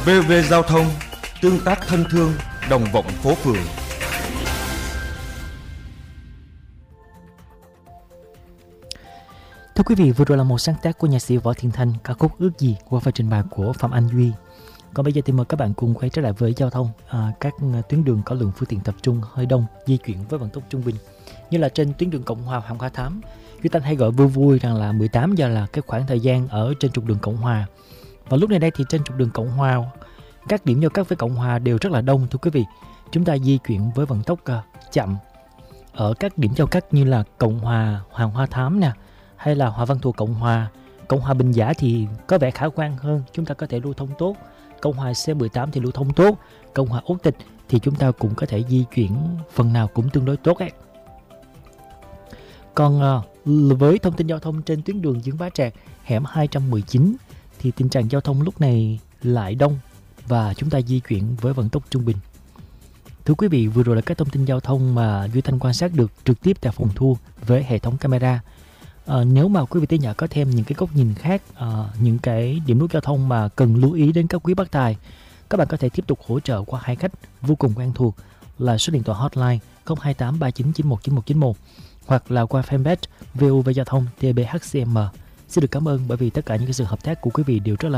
VV Giao thông, tương tác thân thương, đồng vọng phố phường. Thưa quý vị, vừa rồi là một sáng tác của nhạc sĩ Võ Thiên Thanh, ca khúc Ước Gì qua phần trình bày của Phạm Anh Duy. Còn bây giờ thì mời các bạn cùng quay trở lại với giao thông. Các tuyến đường có lượng phương tiện tập trung hơi đông, di chuyển với vận tốc trung bình. Như là trên tuyến đường Cộng Hòa Hoàng Hoa Thám, Duy Thanh hay gọi vui vui rằng là 18 giờ là cái khoảng thời gian ở trên trục đường Cộng Hòa. Và lúc này đây thì trên trục đường Cộng Hòa, các điểm giao cắt với Cộng Hòa đều rất là đông thưa quý vị. Chúng ta di chuyển với vận tốc chậm ở các điểm giao cắt như là Cộng Hòa Hoàng Hoa Thám nè, hay là Hòa Văn Thụ Cộng Hòa Bình Giả thì có vẻ khả quan hơn, chúng ta có thể lưu thông tốt. Cộng Hòa C18 thì lưu thông tốt. Cộng Hòa Út Tịch thì chúng ta cũng có thể di chuyển phần nào cũng tương đối tốt ấy. Còn với thông tin giao thông trên tuyến đường Dương Bá Trạc, hẻm 219 thì tình trạng giao thông lúc này lại đông và chúng ta di chuyển với vận tốc trung bình. Thưa quý vị, vừa rồi là các thông tin giao thông mà Duy Thanh quan sát được trực tiếp tại phòng thu với hệ thống camera. Nếu mà quý vị thính giả có thêm những cái góc nhìn khác, những cái điểm nút giao thông mà cần lưu ý đến các quý bác tài, các bạn có thể tiếp tục hỗ trợ qua hai cách vô cùng quen thuộc là số điện thoại hotline 028 3991 9191 hoặc là qua fanpage VOV Giao thông TBHCM. Xin được cảm ơn bởi vì tất cả những cái sự hợp tác của quý vị đều rất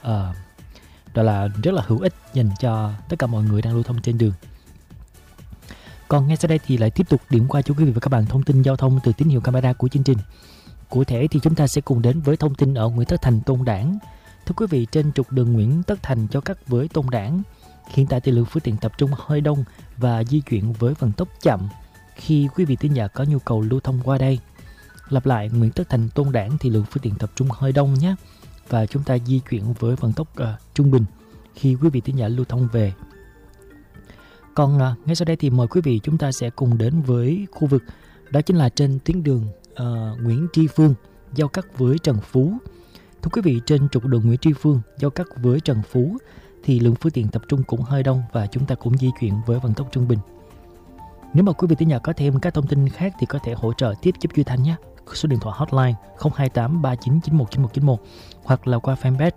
là hữu ích dành cho tất cả mọi người đang lưu thông trên đường. Còn ngay sau đây thì lại tiếp tục điểm qua cho quý vị và các bạn thông tin giao thông từ tín hiệu camera của chương trình. Cụ thể thì chúng ta sẽ cùng đến với thông tin ở Nguyễn Tất Thành Tôn Đản. Thưa quý vị, trên trục đường Nguyễn Tất Thành giao cắt với Tôn Đản, hiện tại thì lượng phương tiện tập trung hơi đông và di chuyển với vận tốc chậm khi quý vị thính giả có nhu cầu lưu thông qua đây. Lặp lại, Nguyễn Tất Thành Tôn Đản thì lượng phương tiện tập trung hơi đông nhé, và chúng ta di chuyển với vận tốc trung bình khi quý vị thính giả lưu thông về. Còn ngay sau đây thì mời quý vị chúng ta sẽ cùng đến với khu vực đó chính là trên tuyến đường Nguyễn Tri Phương giao cắt với Trần Phú. Thưa quý vị, trên trục đường Nguyễn Tri Phương giao cắt với Trần Phú thì lượng phương tiện tập trung cũng hơi đông và chúng ta cũng di chuyển với vận tốc trung bình. Nếu mà quý vị thính giả có thêm các thông tin khác thì có thể hỗ trợ tiếp giúp Duy Thanh nhé. Số điện thoại hotline 028 3991 9191 hoặc là qua fanpage